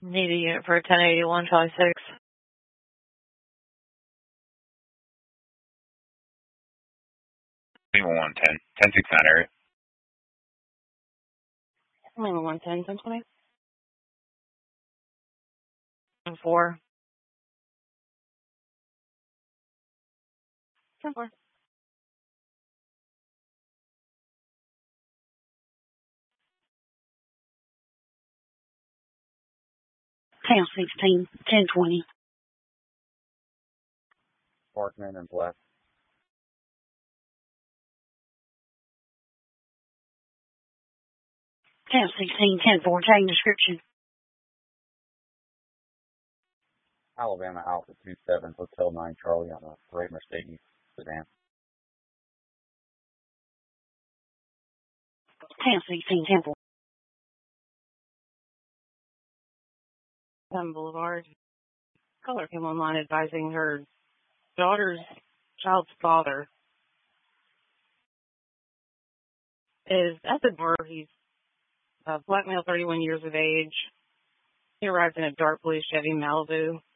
Need a unit for a 1081 Charlie 6. Lima 110, 1069 area. Lima 110, 1020. 4. 4. Tail 16, 1020. Parkman and Black. Tail 16, 10-4, change description. Alabama Alpha 27, Hotel 9 Charlie on a gray Mercedes sedan. Tail 16, 10-4. Boulevard. Caller came online advising her daughter's child's father is at the door. He's a black male, 31 years of age. He arrived in a dark blue Chevy Malibu.